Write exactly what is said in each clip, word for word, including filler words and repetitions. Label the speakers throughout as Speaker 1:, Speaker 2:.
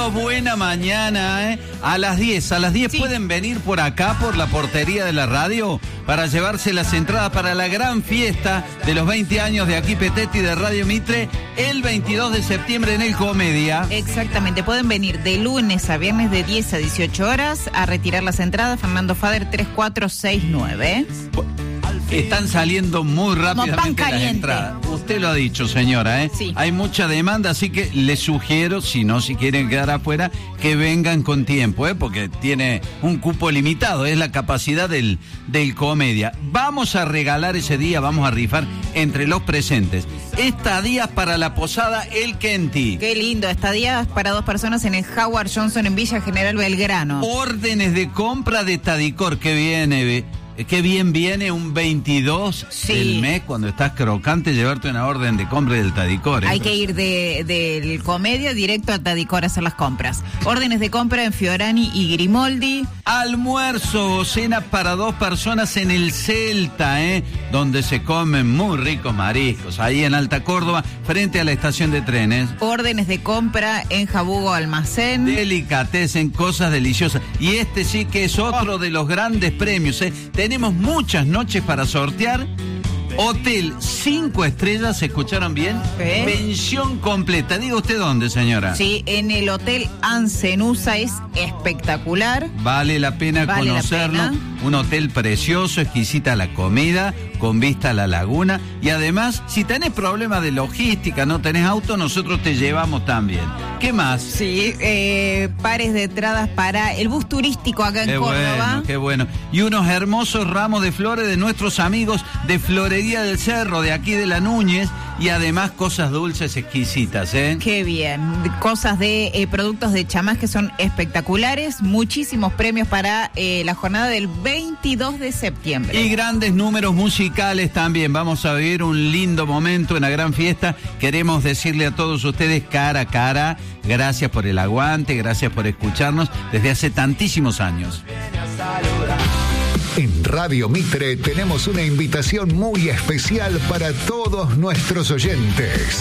Speaker 1: sábado, buena mañana, ¿eh? A las diez, a las diez sí. Pueden venir por acá, por la portería de la radio, para llevarse las entradas para la gran fiesta de los veinte años de Aquí Petete y de Radio Mitre, el veintidós de septiembre en el Comedia.
Speaker 2: Exactamente, pueden venir de lunes a viernes de diez a dieciocho horas a retirar las entradas. Fernando Fader tres cuatro seis nueve.
Speaker 1: Están saliendo muy rápidamente las entradas. Usted lo ha dicho, señora, ¿eh?
Speaker 2: Sí.
Speaker 1: Hay mucha demanda, así que les sugiero, si no, si quieren quedar afuera, que vengan con tiempo, ¿eh? Porque tiene un cupo limitado, es la capacidad del, del Comedia. Vamos a regalar ese día, vamos a rifar entre los presentes estadías para la posada El Kenti.
Speaker 2: Qué lindo, estadías para dos personas en el Howard Johnson en Villa General Belgrano.
Speaker 1: Órdenes de compra de Tadicor, que viene... Qué bien viene un veintidós sí. del mes, cuando estás crocante, llevarte una orden de compra del Tadicor. ¿eh?
Speaker 2: Hay que ir de, del Comedia directo a Tadicor a hacer las compras. Órdenes de compra en Fiorani y Grimoldi.
Speaker 1: Almuerzo o cena para dos personas en el Celta, ¿eh? Donde se comen muy ricos mariscos, ahí en Alta Córdoba, frente a la estación de trenes.
Speaker 2: Órdenes de compra en Jabugo Almacén.
Speaker 1: Delicatessen, cosas deliciosas. Y este sí que es otro oh. de los grandes premios, ¿eh? Tenemos muchas noches para sortear. Hotel cinco estrellas, ¿se escucharon bien?
Speaker 2: ¿Eh?
Speaker 1: Pensión completa. Diga usted dónde, señora.
Speaker 2: Sí, en el Hotel Ancenusa, es espectacular.
Speaker 1: Vale la pena
Speaker 2: vale
Speaker 1: conocerlo.
Speaker 2: La pena.
Speaker 1: Un hotel precioso, exquisita la comida, con vista a la laguna. Y además, si tenés problemas de logística, no tenés auto, nosotros te llevamos también. ¿Qué más?
Speaker 2: Sí, eh, pares de entradas para el bus turístico acá en
Speaker 1: qué
Speaker 2: Córdoba.
Speaker 1: Bueno, qué bueno. Y unos hermosos ramos de flores de nuestros amigos de Florería del Cerro, de aquí de la Núñez. Y además cosas dulces exquisitas, ¿eh?
Speaker 2: Qué bien. Cosas de eh, productos de Chamás que son espectaculares. Muchísimos premios para eh, la jornada del veintidós de septiembre.
Speaker 1: Y grandes números musicales también. Vamos a vivir un lindo momento, una gran fiesta. Queremos decirle a todos ustedes cara a cara, gracias por el aguante, gracias por escucharnos desde hace tantísimos años.
Speaker 3: En Radio Mitre tenemos una invitación muy especial para todos nuestros oyentes.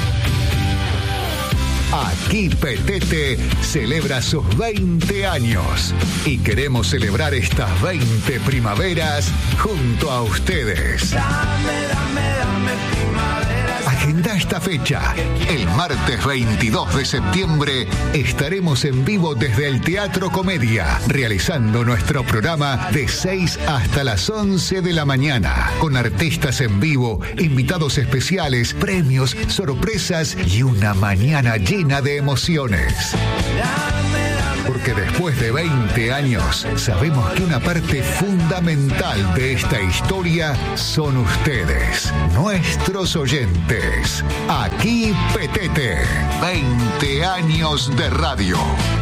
Speaker 3: Aquí Petete celebra sus veinte años y queremos celebrar estas veinte primaveras junto a ustedes.
Speaker 4: Dame, dame, dame primaveras.
Speaker 3: Agenda esta fecha. El martes veintidós de septiembre estaremos en vivo desde el Teatro Comedia, realizando nuestro programa de seis hasta las once de la mañana, con artistas en vivo, invitados especiales, premios, sorpresas y una mañana llena de emociones. Porque después de veinte años, sabemos que una parte fundamental de esta historia son ustedes, nuestros oyentes. Aquí Petete, veinte años de radio.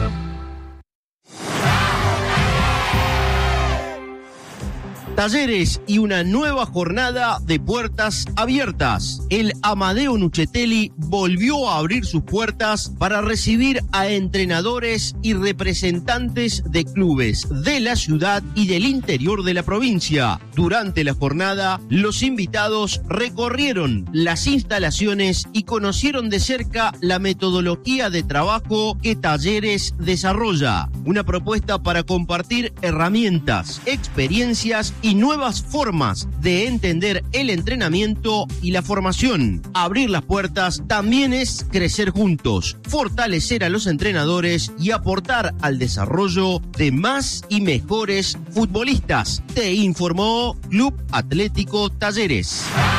Speaker 5: Talleres y una nueva jornada de puertas abiertas. El Amadeo Nuccetelli volvió a abrir sus puertas para recibir a entrenadores y representantes de clubes de la ciudad y del interior de la provincia. Durante la jornada, los invitados recorrieron las instalaciones y conocieron de cerca la metodología de trabajo que Talleres desarrolla. Una propuesta para compartir herramientas, experiencias y nuevas formas de entender el entrenamiento y la formación. Abrir las puertas también es crecer juntos, fortalecer a los entrenadores y aportar al desarrollo de más y mejores futbolistas. Te informó Club Atlético Talleres.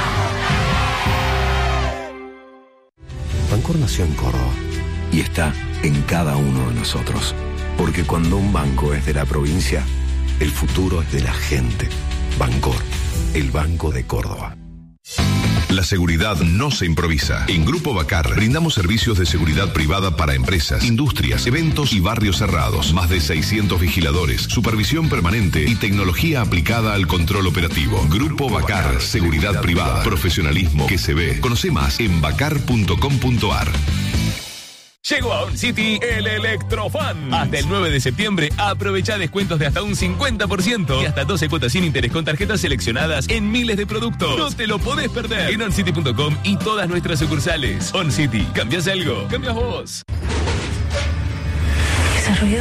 Speaker 6: Bancor nació en Córdoba y está en cada uno de nosotros. Porque cuando un banco es de la provincia, el futuro es de la gente. Bancor, el Banco de Córdoba.
Speaker 7: La seguridad no se improvisa. En Grupo Bacar brindamos servicios de seguridad privada para empresas, industrias, eventos y barrios cerrados. Más de seiscientos vigiladores, supervisión permanente y tecnología aplicada al control operativo. Grupo Bacar, seguridad privada, profesionalismo que se ve. Conoce más en bacar punto com punto ar.
Speaker 8: Llegó a OnCity el Electrofan. Hasta el nueve de septiembre aprovecha descuentos de hasta un cincuenta por ciento y hasta doce cuotas sin interés con tarjetas seleccionadas en miles de productos. No te lo podés perder en oncity punto com y todas nuestras sucursales. OnCity, ¿cambias algo? Cambias vos.
Speaker 9: ruido?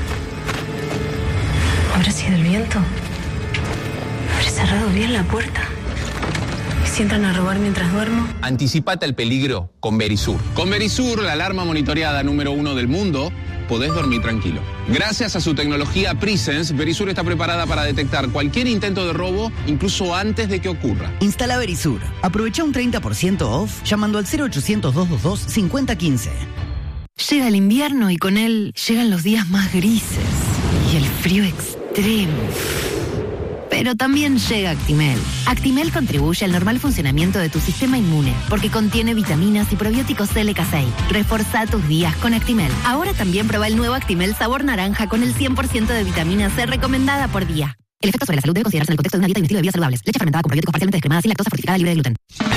Speaker 9: ¿Habrá sido el viento? ¿Habré cerrado bien la puerta? ¿Y si entran a robar mientras duermo?
Speaker 10: Anticipate al peligro con Verisur. Con Verisur, la alarma monitoreada número uno del mundo, podés dormir tranquilo. Gracias a su tecnología Presence, Verisur está preparada para detectar cualquier intento de robo, incluso antes de que ocurra.
Speaker 11: Instala Verisur. Aprovecha un treinta por ciento off llamando al cero ochocientos, doscientos veintidós, cincuenta quince.
Speaker 9: Llega el invierno y con él llegan los días más grises y el frío extremo. Pero también llega Actimel. Actimel contribuye al normal funcionamiento de tu sistema inmune porque contiene vitaminas y probióticos L K seis. Reforzá tus días con Actimel. Ahora también prueba el nuevo Actimel sabor naranja con el cien por ciento de vitamina C recomendada por día. El efecto sobre la salud debe considerarse en el contexto de una dieta y un estilo de vida saludables. Leche fermentada con probióticos parcialmente descremada sin lactosa, fortificada, libre de gluten.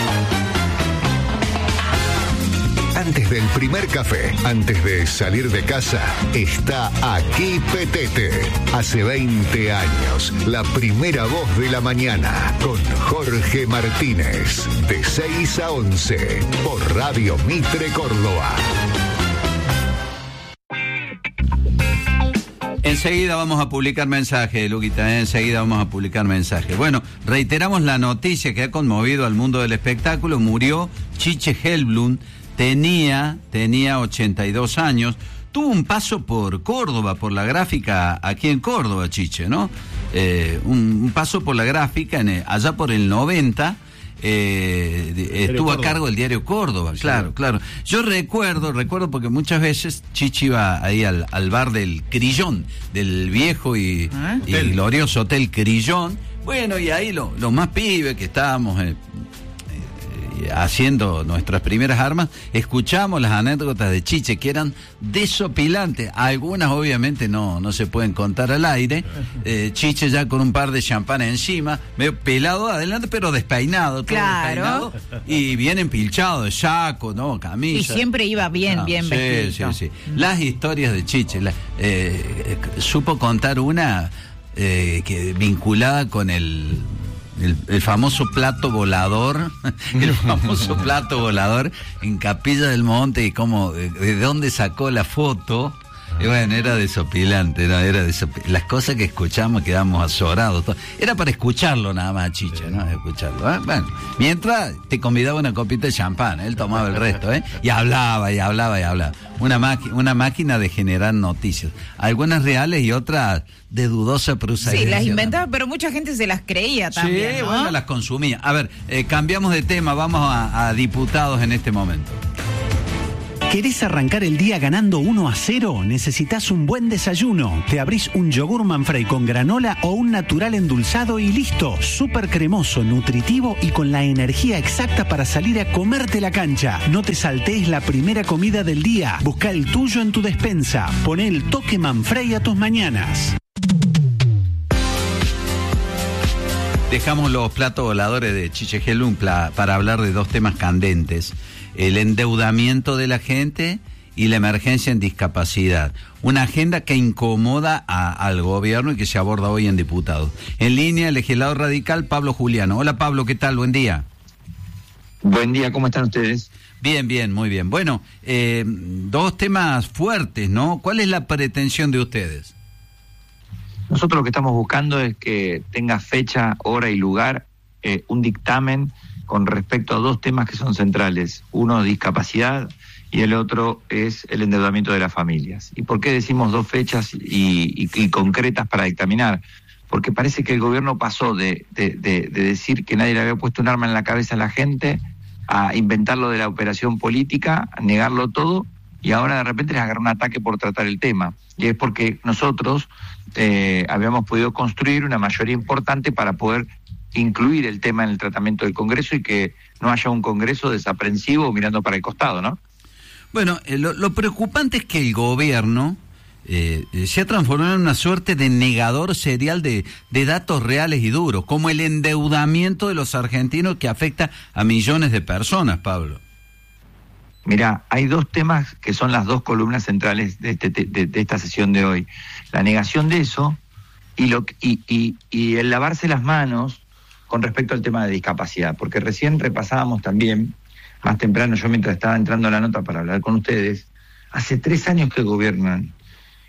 Speaker 3: Antes del primer café, antes de salir de casa, está aquí Petete. Hace veinte años, la primera voz de la mañana, con Jorge Martínez, de seis a once, por Radio Mitre Córdoba.
Speaker 1: Enseguida vamos a publicar mensaje, Luquita, ¿eh? enseguida vamos a publicar mensaje. Bueno, reiteramos la noticia que ha conmovido al mundo del espectáculo. Murió Chiche Helblum. Tenía, tenía ochenta y dos años, tuvo un paso por Córdoba, por la gráfica aquí en Córdoba, Chiche, ¿no? Eh, un, un paso por la gráfica en el, allá por el noventa, eh, estuvo a cargo del diario Córdoba, claro, sí. claro. Yo recuerdo, recuerdo porque muchas veces Chiche iba ahí al, al bar del Crillón, del viejo y, ¿Ah? y glorioso Hotel Crillón. Bueno, y ahí lo, los más pibes que estábamos... Eh, haciendo nuestras primeras armas, escuchamos las anécdotas de Chiche que eran desopilantes. Algunas obviamente no, no se pueden contar al aire. Eh, Chiche ya con un par de champán encima, medio pelado adelante, pero despeinado, todo
Speaker 2: claro.
Speaker 1: despeinado, y bien empilchado, de saco, ¿no? Camisa.
Speaker 2: Y siempre iba bien, no, bien
Speaker 1: sí,
Speaker 2: vestido.
Speaker 1: Sí, sí. Las historias de Chiche, la, eh, supo contar una eh, que vinculada con el El, el famoso plato volador, el famoso plato volador en Capilla del Monte y cómo, de, de dónde sacó la foto. Y bueno, era desopilante, ¿no? Era desopilante. Las cosas que escuchamos quedamos azorados. Todo. Era para escucharlo nada más, Chiche, ¿no? Escucharlo, ¿eh? Bueno, mientras te convidaba una copita de champán, él tomaba el resto, ¿eh? Y hablaba, y hablaba, y hablaba. Una, maqui- una máquina de generar noticias. Algunas reales y otras de dudosa procedencia.
Speaker 2: Sí, las inventaba, pero mucha gente se las creía también,
Speaker 1: Sí,
Speaker 2: ¿no?
Speaker 1: bueno, las consumía. A ver, eh, cambiamos de tema, vamos a, a diputados en este momento.
Speaker 12: ¿Querés arrancar el día ganando uno a cero? Necesitas un buen desayuno. Te abrís un yogur Manfrey con granola o un natural endulzado y listo. Súper cremoso, nutritivo y con la energía exacta para salir a comerte la cancha. No te saltees la primera comida del día. Busca el tuyo en tu despensa. Poné el toque Manfrey a tus mañanas.
Speaker 1: Dejamos los platos voladores de Chiche Helblum para hablar de dos temas candentes. El endeudamiento de la gente y la emergencia en discapacidad. Una agenda que incomoda a, al gobierno y que se aborda hoy en diputados. En línea, el legislador radical Pablo Juliano. Hola Pablo, ¿qué tal? Buen día.
Speaker 13: Buen día, ¿cómo están ustedes?
Speaker 1: Bien, bien, muy bien. Bueno, eh, dos temas fuertes, ¿no? ¿Cuál es la pretensión de ustedes?
Speaker 13: Nosotros lo que estamos buscando es que tenga fecha, hora y lugar eh, un dictamen con respecto a dos temas que son centrales. Uno, discapacidad, y el otro es el endeudamiento de las familias. ¿Y por qué decimos dos fechas y, y, y concretas para dictaminar? Porque parece que el gobierno pasó de, de, de, de decir que nadie le había puesto un arma en la cabeza a la gente, a inventar lo de la operación política, a negarlo todo, y ahora de repente les agarra un ataque por tratar el tema. Y es porque nosotros eh, habíamos podido construir una mayoría importante para poder incluir el tema en el tratamiento del Congreso y que no haya un Congreso desaprensivo mirando para el costado, ¿no?
Speaker 1: Bueno, eh, lo, lo preocupante es que el gobierno eh, se ha transformado en una suerte de negador serial de, de datos reales y duros, como el endeudamiento de los argentinos que afecta a millones de personas, Pablo.
Speaker 13: Mirá, hay dos temas que son las dos columnas centrales de, este, de, de esta sesión de hoy. La negación de eso y, lo, y, y, y el lavarse las manos con respecto al tema de discapacidad, porque recién repasábamos también, más temprano, yo mientras estaba entrando a la nota para hablar con ustedes, hace tres años que gobiernan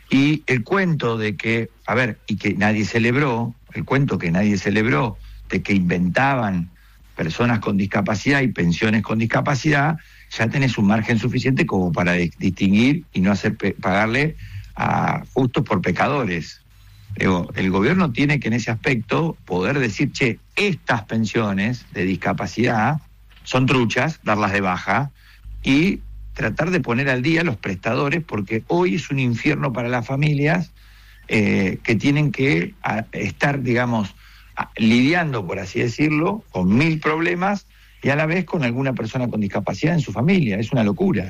Speaker 13: Y el cuento de que, a ver, y que nadie celebró, el cuento que nadie celebró, de que inventaban personas con discapacidad y pensiones con discapacidad, ya tenés un margen suficiente como para distinguir y no hacer pe- pagarle a justos por pecadores. Digo, el gobierno tiene que en ese aspecto poder decir, che, estas pensiones de discapacidad son truchas, darlas de baja, y tratar de poner al día los prestadores, porque hoy es un infierno para las familias eh, que tienen que a, estar, digamos, a, lidiando, por así decirlo, con mil problemas y a la vez con alguna persona con discapacidad en su familia. Es una locura.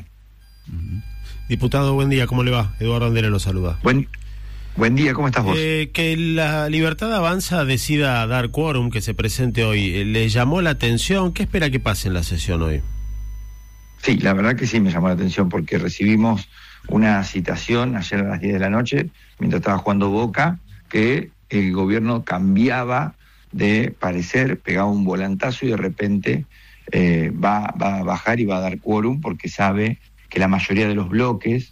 Speaker 14: Diputado, buen día, ¿cómo le va? Eduardo Andera lo saluda.
Speaker 13: Buen, buen día, ¿cómo estás vos?
Speaker 14: Eh, que la Libertad Avanza decida dar quórum, que se presente hoy, ¿le llamó la atención? ¿Qué espera que pase en la sesión hoy?
Speaker 13: Sí, la verdad que sí me llamó la atención porque recibimos una citación ayer a las diez de la noche, mientras estaba jugando Boca, que el gobierno cambiaba de parecer, pegaba un volantazo y de repente eh, va, va a bajar y va a dar quórum porque sabe que la mayoría de los bloques,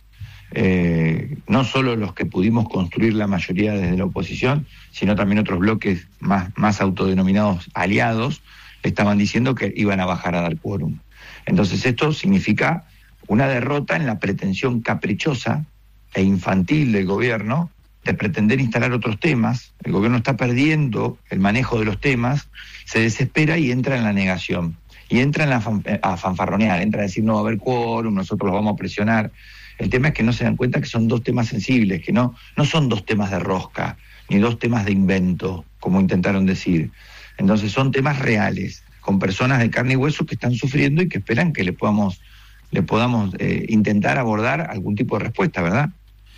Speaker 13: eh, no solo los que pudimos construir la mayoría desde la oposición, sino también otros bloques más, más autodenominados aliados, estaban diciendo que iban a bajar a dar quórum. Entonces esto significa una derrota en la pretensión caprichosa e infantil del gobierno de pretender instalar otros temas. El gobierno está perdiendo el manejo de los temas, se desespera y entra en la negación. Y entra en la fan, a fanfarronear, entra a decir no va a haber quórum, nosotros los vamos a presionar. El tema es que no se dan cuenta que son dos temas sensibles, que no, no son dos temas de rosca, ni dos temas de invento, como intentaron decir. Entonces son temas reales, con personas de carne y hueso que están sufriendo y que esperan que le podamos, le podamos eh, intentar abordar algún tipo de respuesta, ¿verdad?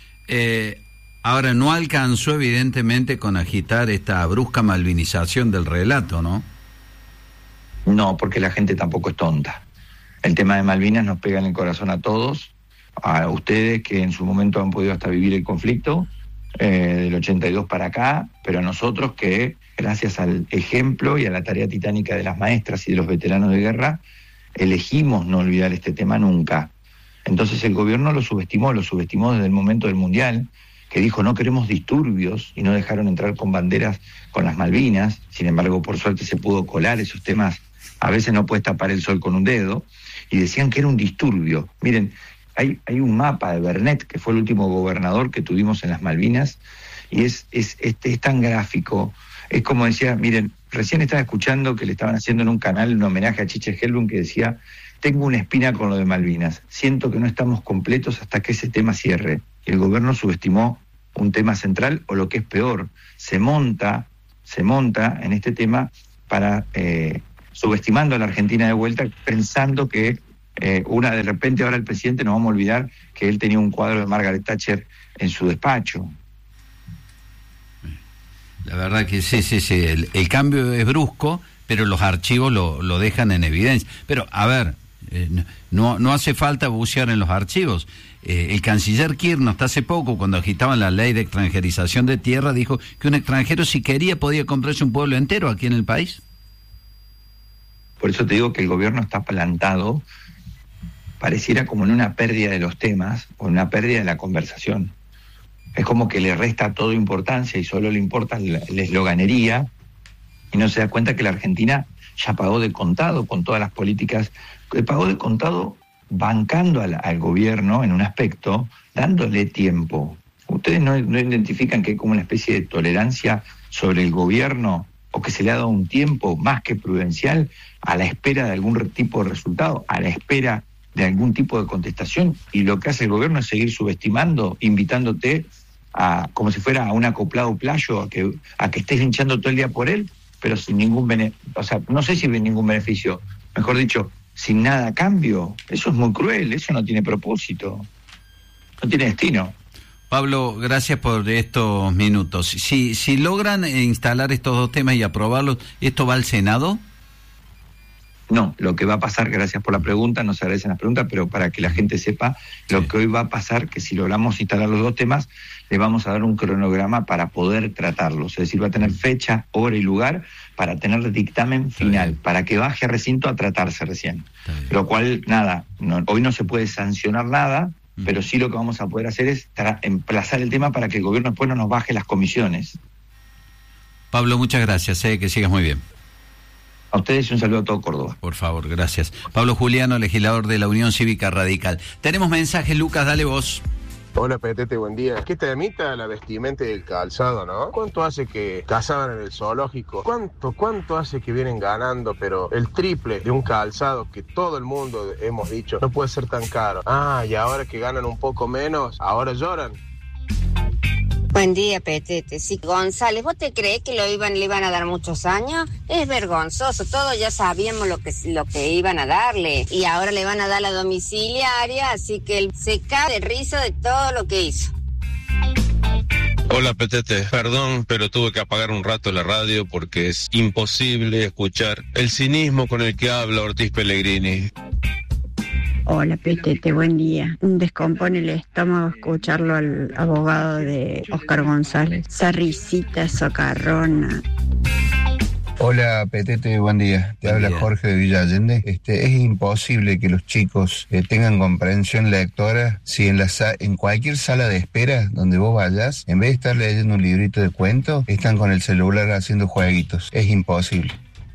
Speaker 1: Eh, ahora, no alcanzó evidentemente con agitar esta brusca malvinización del relato, ¿no?
Speaker 13: No, porque la gente tampoco es tonta. El tema de Malvinas nos pega en el corazón a todos, a ustedes que en su momento han podido hasta vivir el conflicto, eh, del ochenta y dos para acá, pero a nosotros que, gracias al ejemplo y a la tarea titánica de las maestras y de los veteranos de guerra, elegimos no olvidar este tema nunca. Entonces el gobierno lo subestimó, lo subestimó desde el momento del Mundial, que dijo no queremos disturbios y no dejaron entrar con banderas con las Malvinas. Sin embargo, por suerte se pudo colar esos temas. A veces no puedes tapar el sol con un dedo, y decían que era un disturbio. Miren, hay, hay un mapa de Bernet, que fue el último gobernador que tuvimos en las Malvinas, y es, es, este, es tan gráfico. Es como decía, miren, recién estaba escuchando que le estaban haciendo en un canal un homenaje a Chiche Helblum que decía, tengo una espina con lo de Malvinas, siento que no estamos completos hasta que ese tema cierre. Y el gobierno subestimó un tema central, o lo que es peor, se monta, se monta en este tema para... Eh, subestimando a la Argentina de vuelta, pensando que eh, una de repente ahora el presidente, nos vamos a olvidar que él tenía un cuadro de Margaret Thatcher en su despacho.
Speaker 1: La verdad que sí, sí, sí, el, el cambio es brusco, pero los archivos lo, lo dejan en evidencia. Pero, a ver, eh, no, no hace falta bucear en los archivos. Eh, el canciller Kirchner, hasta hace poco, cuando agitaban la ley de extranjerización de tierra, dijo que un extranjero, si quería, podía comprarse un pueblo entero aquí en el país.
Speaker 13: Por eso te digo que el gobierno está plantado, pareciera como en una pérdida de los temas o en una pérdida de la conversación. Es como que le resta toda importancia y solo le importa la, la esloganería, y no se da cuenta que la Argentina ya pagó de contado con todas las políticas, pagó de contado bancando al, al gobierno en un aspecto, dándole tiempo. ¿Ustedes no, no identifican que hay como una especie de tolerancia sobre el gobierno, o que se le ha dado un tiempo más que prudencial a la espera de algún tipo de resultado, a la espera de algún tipo de contestación? Y lo que hace el gobierno es seguir subestimando, invitándote a, como si fuera a un acoplado playo, a que, a que estés hinchando todo el día por él, pero sin ningún beneficio, o sea, no sé si ningún beneficio, mejor dicho, sin nada a cambio. Eso es muy cruel, eso no tiene propósito, no tiene destino.
Speaker 1: Pablo, gracias por estos minutos. Si, si logran instalar estos dos temas y aprobarlos, ¿esto va al Senado?
Speaker 13: No, lo que va a pasar, gracias por la pregunta, no se agradecen las preguntas, pero para que la gente sepa, sí. Lo que hoy va a pasar, que si logramos instalar los dos temas, le vamos a dar un cronograma para poder tratarlos. Es decir, va a tener fecha, hora y lugar para tener dictamen final, para que baje a recinto a tratarse recién. Lo cual, nada, no, hoy no se puede sancionar nada, pero sí lo que vamos a poder hacer es tra- emplazar el tema para que el gobierno después no nos baje las comisiones.
Speaker 1: Pablo, muchas gracias, eh, que sigas muy bien.
Speaker 13: A ustedes y un saludo a todo Córdoba.
Speaker 1: Por favor, gracias. Pablo Juliano, legislador de la Unión Cívica Radical. Tenemos mensajes, Lucas, dale vos.
Speaker 15: Hola, Petete, buen día. ¿Qué temita la vestimenta y el calzado, no? ¿Cuánto hace que cazaban en el zoológico? ¿Cuánto, cuánto hace que vienen ganando? Pero el triple de un calzado que todo el mundo hemos dicho no puede ser tan caro. Ah, y ahora que ganan un poco menos, ahora lloran.
Speaker 16: Buen día, Petete. Sí, González, ¿vos te crees que lo iban, le iban a dar muchos años? Es vergonzoso, todos ya sabíamos lo que, lo que iban a darle. Y ahora le van a dar la domiciliaria, así que él se cae de risa de todo lo que hizo.
Speaker 17: Hola, Petete, perdón, pero tuve que apagar un rato la radio porque es imposible escuchar el cinismo con el que habla Ortiz Pellegrini.
Speaker 18: Hola, Petete, buen día. Descompone el estómago escucharlo al abogado de Óscar González. Esa risita socarrona.
Speaker 19: Hola, Petete, buen día. Te
Speaker 1: Buen
Speaker 19: habla
Speaker 1: día.
Speaker 19: Jorge de Villa Allende. Este, es imposible que los chicos eh, tengan comprensión lectora si en, la sa- en cualquier sala de espera donde vos vayas, en vez de estar leyendo un librito de cuentos, están con el celular haciendo jueguitos. Es imposible.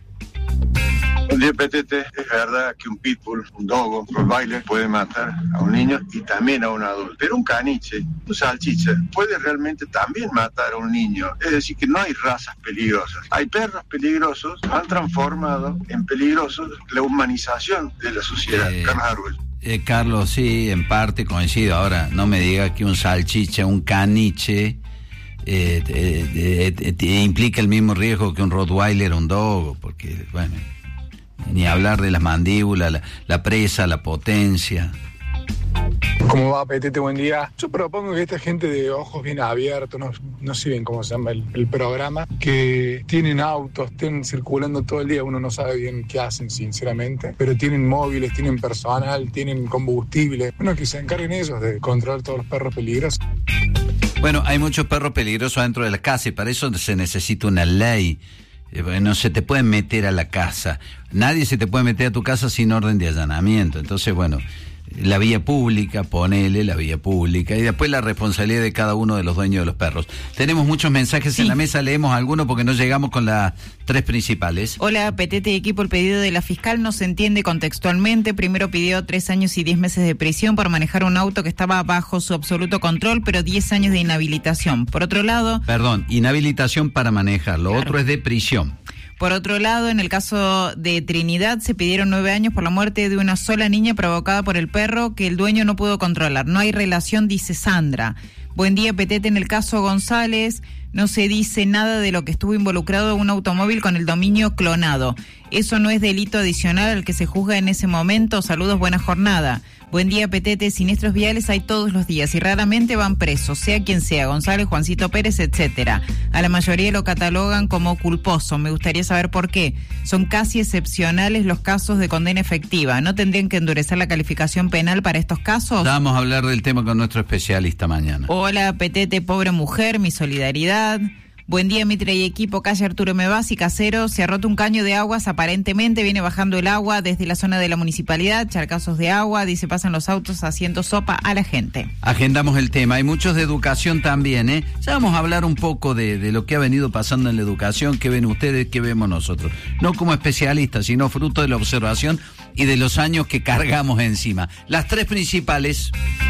Speaker 20: Buen día, Petete. Es verdad que un pitbull, un dogo, un rottweiler puede matar a un niño y también a un adulto. Pero un caniche, un salchicha, puede realmente también matar a un niño. Es decir, que no hay razas peligrosas. Hay perros peligrosos, han transformado en peligrosos la humanización de la sociedad.
Speaker 1: Eh,
Speaker 20: Carlos Argüelles.
Speaker 1: Eh, Carlos, sí, en parte coincido. Ahora, no me diga que un salchicha, un caniche, eh, eh, eh, eh, eh, implica el mismo riesgo que un rottweiler o un dogo, porque, bueno, ni hablar de las mandíbulas, la, la presa, la potencia.
Speaker 21: ¿Cómo va, Petete? Buen día. Yo propongo que esta gente de ojos bien abiertos, no, no sé bien cómo se llama el, el programa, que tienen autos, estén circulando todo el día, uno no sabe bien qué hacen, sinceramente, pero tienen móviles, tienen personal, tienen combustible. Bueno, que se encarguen ellos de controlar todos los perros peligrosos.
Speaker 1: Bueno, hay muchos perros peligrosos dentro de la casa y para eso se necesita una ley. Eh, No se te pueden meter a la casa. Nadie se te puede meter a tu casa sin orden de allanamiento. Entonces, bueno, la vía pública, ponele la vía pública y después la responsabilidad de cada uno de los dueños de los perros. Tenemos muchos mensajes en la mesa, leemos algunos porque no llegamos con las tres principales.
Speaker 2: Hola, Petete y equipo, el pedido de la fiscal no se entiende contextualmente. Primero pidió tres años y diez meses de prisión por manejar un auto que estaba bajo su absoluto control, pero diez años de inhabilitación. Por otro lado...
Speaker 1: Perdón, inhabilitación para manejar, lo
Speaker 2: Claro.
Speaker 1: otro es de prisión.
Speaker 2: Por otro lado, en el caso de Trinidad, se pidieron nueve años por la muerte de una sola niña provocada por el perro que el dueño no pudo controlar. No hay relación, dice Sandra. Buen día, Petete. En el caso González, no se dice nada de lo que estuvo involucrado un automóvil con el dominio clonado. Eso no es delito adicional al que se juzga en ese momento. Saludos, buena jornada. Buen día, Petete. Siniestros viales hay todos los días y raramente van presos, sea quien sea, González, Juancito Pérez, etcétera. A la mayoría lo catalogan como culposo. Me gustaría saber por qué. Son casi excepcionales los casos de condena efectiva. ¿No tendrían que endurecer la calificación penal para estos casos?
Speaker 1: Vamos a hablar del tema con nuestro especialista mañana.
Speaker 2: Hola, Petete, pobre mujer, mi solidaridad. Buen día, Mitre y equipo, calle Arturo Mevas y Casero. Se ha roto un caño de aguas, aparentemente viene bajando el agua desde la zona de la municipalidad, charcazos de agua, dice pasan los autos haciendo sopa a la gente.
Speaker 1: Agendamos el tema, hay muchos de educación también, ¿eh? Ya vamos a hablar un poco de, de lo que ha venido pasando en la educación, qué ven ustedes, qué vemos nosotros. No como especialistas, sino fruto de la observación y de los años que cargamos encima. Las tres principales...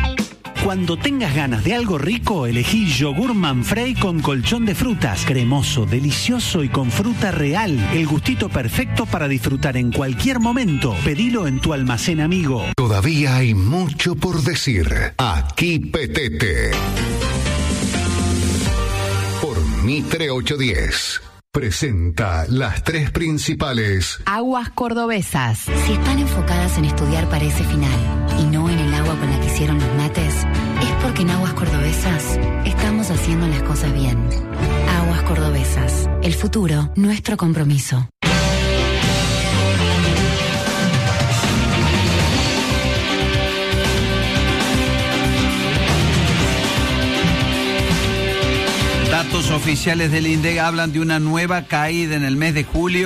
Speaker 12: Cuando tengas ganas de algo rico, elegí yogur Manfrey con colchón de frutas, cremoso, delicioso y con fruta real. El gustito perfecto para disfrutar en cualquier momento. Pedilo en tu almacén amigo.
Speaker 3: Todavía hay mucho por decir. Aquí Petete. Por Mitre ochocientos diez. Presenta las tres principales.
Speaker 9: Aguas cordobesas. Si están enfocadas en estudiar para ese final y no en el agua con la que hicieron los mates, es porque en Aguas Cordobesas estamos haciendo las cosas bien. Aguas Cordobesas. El futuro, nuestro compromiso.
Speaker 1: Datos oficiales del INDEC hablan de una nueva caída en el mes de julio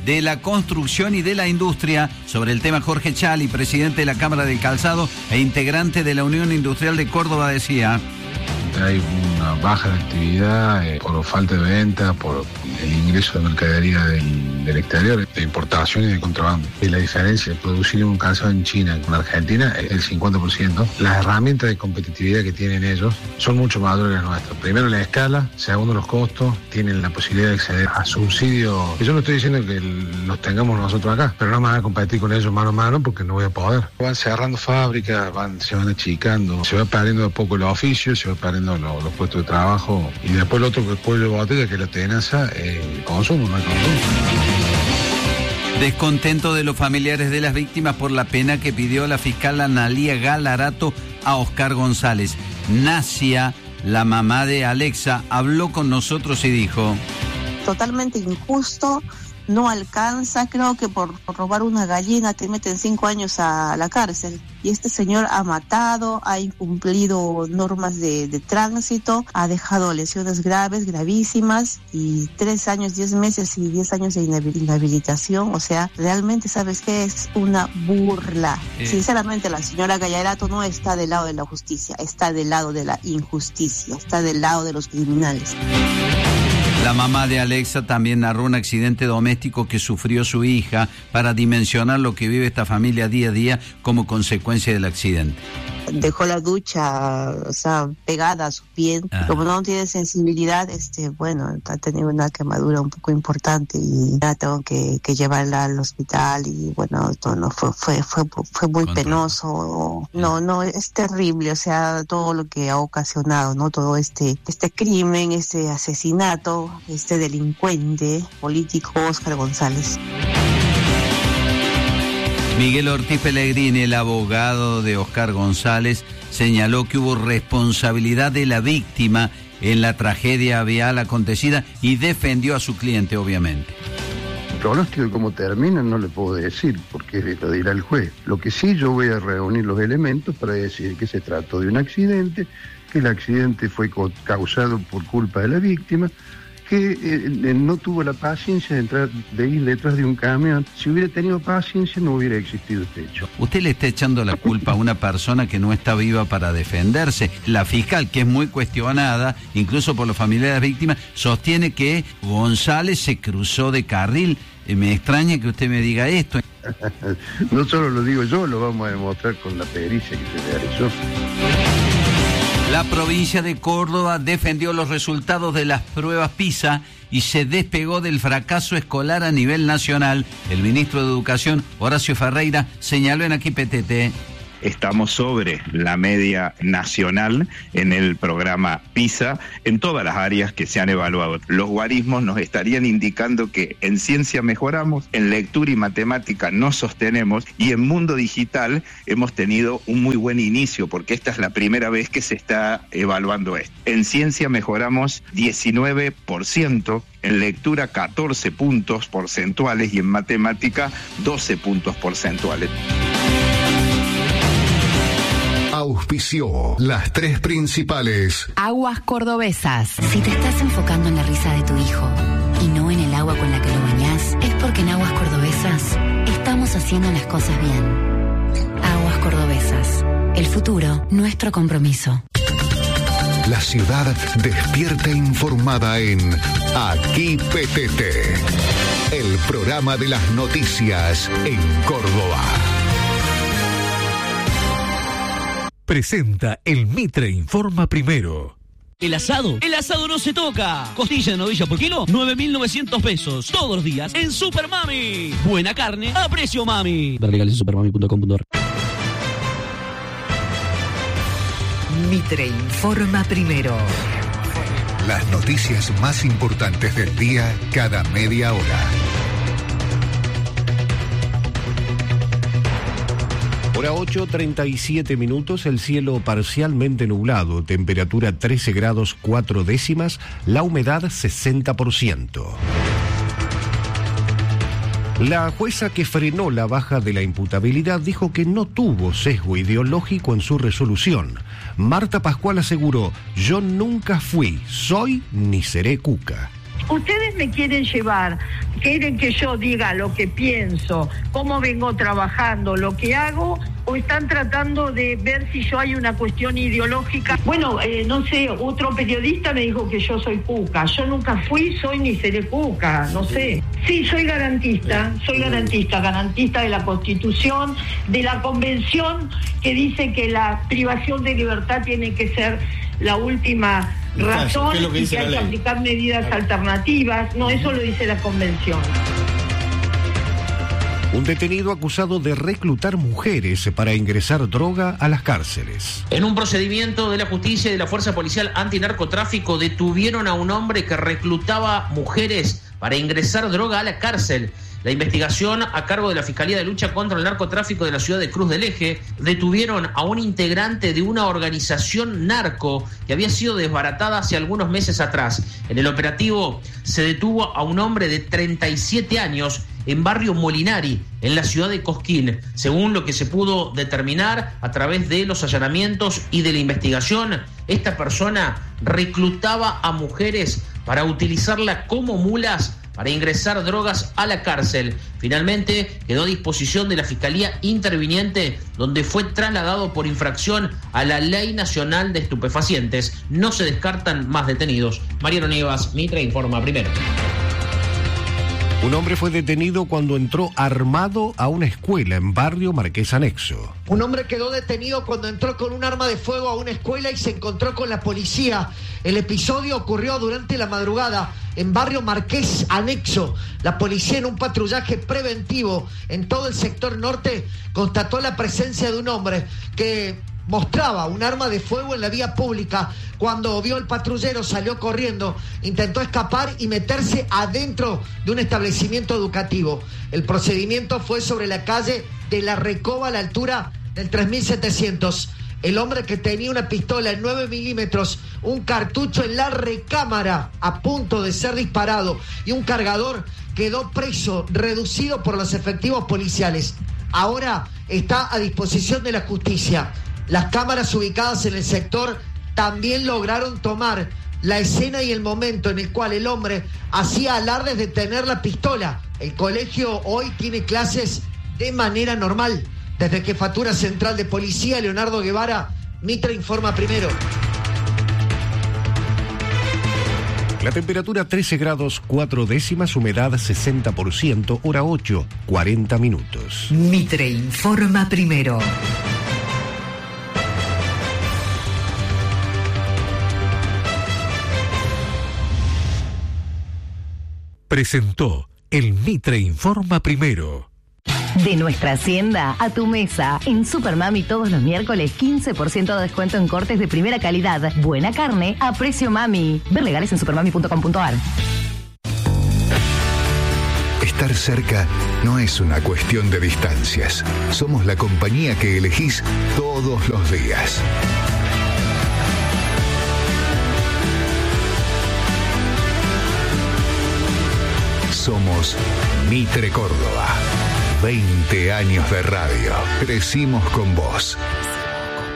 Speaker 1: de la construcción y de la industria. Sobre el tema, Jorge Chali, presidente de la Cámara del Calzado e integrante de la Unión Industrial de Córdoba, decía:
Speaker 4: hay una baja de actividad eh, por falta de venta, por el ingreso de mercadería del, del exterior, de importación y de contrabando. Y la diferencia de producir un calzado en China con Argentina es el cincuenta por ciento. Las herramientas de competitividad que tienen ellos son mucho mayores que las nuestras. Primero, la escala. Segundo, los costos. Tienen la posibilidad de acceder a subsidios. Yo no estoy diciendo que los tengamos nosotros acá, pero no me van a competir con ellos mano a mano porque no voy a poder. Van cerrando fábricas, van, se van achicando, se va perdiendo de poco el oficio, se va perdiendo los, los puestos de trabajo, y después lo otro que es cuello de botella, que es la tenaza, el consumo, no hay consumo.
Speaker 1: Descontento de los familiares de las víctimas por la pena que pidió la fiscal Analía Galarato a Oscar González. Nacia, la mamá de Alexa, habló con nosotros y dijo:
Speaker 22: totalmente injusto, no alcanza, creo que por, por robar una gallina te meten cinco años a la cárcel. Y este señor ha matado, ha incumplido normas de, de tránsito, ha dejado lesiones graves, gravísimas, y tres años, diez meses y diez años de inhabilitación. O sea, realmente, ¿sabes qué? Es una burla. Eh. Sinceramente, la señora Galarato no está del lado de la justicia, está del lado de la injusticia, está del lado de los criminales.
Speaker 1: La mamá de Alexa también narró un accidente doméstico que sufrió su hija para dimensionar lo que vive esta familia día a día como consecuencia del accidente.
Speaker 22: Dejó la ducha, o sea, pegada a su piel. Ah. Como no tiene sensibilidad, este, bueno, ha tenido una quemadura un poco importante y ya tengo que, que llevarla al hospital, y bueno, todo no fue, fue, fue, fue muy Control. penoso. No, no, es terrible, o sea, todo lo que ha ocasionado, ¿no? Todo este, este crimen, este asesinato, este delincuente político Oscar González.
Speaker 1: Miguel Ortiz Pellegrini, el abogado de Oscar González, señaló que hubo responsabilidad de la víctima en la tragedia vial acontecida y defendió a su cliente, obviamente.
Speaker 23: El pronóstico de cómo termina no le puedo decir, porque lo dirá el juez. Lo que sí, yo voy a reunir los elementos para decir que se trató de un accidente, que el accidente fue causado por culpa de la víctima, que eh, no tuvo la paciencia de entrar, de ir detrás de un camión. Si hubiera tenido paciencia, no hubiera existido este hecho.
Speaker 1: Usted le está echando la culpa a una persona que no está viva para defenderse. La fiscal, que es muy cuestionada, incluso por los familiares de las víctimas, sostiene que González se cruzó de carril. Eh, me extraña que usted me diga esto.
Speaker 23: No solo lo digo yo, lo vamos a demostrar con la pericia que se realizó.
Speaker 1: La provincia de Córdoba defendió los resultados de las pruebas PISA y se despegó del fracaso escolar a nivel nacional. El ministro de Educación, Horacio Ferreira, señaló en Aquí P T T:
Speaker 24: estamos sobre la media nacional en el programa PISA en todas las áreas que se han evaluado. Los guarismos nos estarían indicando que en ciencia mejoramos, en lectura y matemática nos sostenemos, y en mundo digital hemos tenido un muy buen inicio, porque esta es la primera vez que se está evaluando esto. En ciencia mejoramos diecinueve por ciento, en lectura catorce puntos porcentuales y en matemática doce puntos porcentuales.
Speaker 3: Auspició las tres principales.
Speaker 9: Aguas Cordobesas. Si te estás enfocando en la risa de tu hijo y no en el agua con la que lo bañás, es porque en Aguas Cordobesas estamos haciendo las cosas bien. Aguas Cordobesas. El futuro, nuestro compromiso.
Speaker 3: La ciudad despierta informada en Aquí P T T, el programa de las noticias en Córdoba.
Speaker 25: Presenta el Mitre Informa Primero.
Speaker 26: El asado, el asado no se toca. Costilla de novilla por kilo, nueve mil novecientos pesos. Todos los días en Super Mami. Buena carne a precio mami. Ver legales en supermami punto com punto ar.
Speaker 25: Mitre Informa Primero.
Speaker 3: Las noticias más importantes del día cada media hora.
Speaker 27: Hora ocho, treinta y siete minutos, el cielo parcialmente nublado, temperatura trece grados cuatro décimas, la humedad sesenta por ciento. La jueza que frenó la baja de la imputabilidad dijo que no tuvo sesgo ideológico en su resolución. Marta Pascual aseguró: yo nunca fui, soy ni seré cuca.
Speaker 5: ustedes me quieren llevar, quieren que yo diga lo que pienso, cómo vengo trabajando, lo que hago, o están tratando de ver si yo hay una cuestión ideológica. Bueno, eh, no sé, otro periodista me dijo que yo soy cuca. Yo nunca fui, soy ni seré cuca, no sé. Sí, soy garantista, soy garantista, garantista de la Constitución, de la Convención que dice que la privación de libertad tiene que ser la última razón y que, que hay que aplicar medidas alternativas. No, eso lo dice la Convención.
Speaker 27: Un detenido acusado de reclutar mujeres para ingresar droga a las cárceles.
Speaker 6: En un procedimiento de la justicia y de la Fuerza Policial Antinarcotráfico detuvieron a un hombre que reclutaba mujeres para ingresar droga a la cárcel. La investigación, a cargo de la Fiscalía de Lucha contra el Narcotráfico de la ciudad de Cruz del Eje, detuvieron a un integrante de una organización narco que había sido desbaratada hace algunos meses atrás. En el operativo se detuvo a un hombre de treinta y siete años en barrio Molinari, en la ciudad de Cosquín. Según lo que se pudo determinar a través de los allanamientos y de la investigación, esta persona reclutaba a mujeres para utilizarla como mulas para ingresar drogas a la cárcel. Finalmente quedó a disposición de la Fiscalía Interviniente, donde fue trasladado por infracción a la Ley Nacional de Estupefacientes. No se descartan más detenidos. Mariano Nievas, Mitre informa primero.
Speaker 27: Un hombre fue detenido cuando entró armado a una escuela en barrio Marqués Anexo.
Speaker 7: Un hombre quedó detenido cuando entró con un arma de fuego a una escuela y se encontró con la policía. El episodio ocurrió durante la madrugada en barrio Marqués Anexo. La policía, en un patrullaje preventivo en todo el sector norte, constató la presencia de un hombre que mostraba un arma de fuego en la vía pública. Cuando vio al patrullero, salió corriendo, intentó escapar y meterse adentro de un establecimiento educativo. El procedimiento fue sobre la calle de La Recoba, a la altura del tres mil setecientos. El hombre, que tenía una pistola en nueve milímetros, un cartucho en la recámara a punto de ser disparado y un cargador, quedó preso, reducido por los efectivos policiales. Ahora está a disposición de la justicia. Las cámaras ubicadas en el sector también lograron tomar la escena y el momento en el cual el hombre hacía alardes de tener la pistola. El colegio hoy tiene clases de manera normal. Desde Jefatura Central de Policía, Leonardo Guevara, Mitre informa primero.
Speaker 27: La temperatura trece grados cuatro décimas, humedad sesenta por ciento, hora ocho, cuarenta minutos.
Speaker 25: Mitre informa primero. Presentó el Mitre informa primero.
Speaker 8: De nuestra hacienda a tu mesa. En Supermami todos los miércoles quince por ciento de descuento en cortes de primera calidad. Buena carne a precio mami. Ver legales en supermami punto com punto ar.
Speaker 3: Estar cerca no es una cuestión de distancias. Somos la compañía que elegís todos los días. Somos Mitre Córdoba. veinte años de radio. Crecimos con vos.